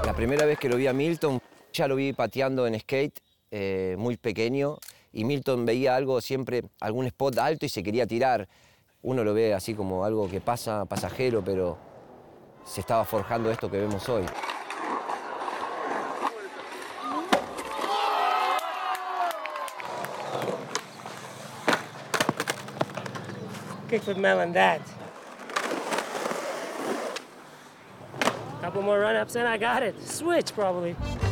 La primera vez que lo vi a Milton, ya lo vi pateando en skate, muy pequeño, y Milton veía algo siempre, algún spot alto y se quería tirar. Uno lo ve así como algo que pasa, pasajero, pero se estaba forjando esto que vemos hoy. Kickflip melon that. Couple more run-ups and I got it. Switch, probably.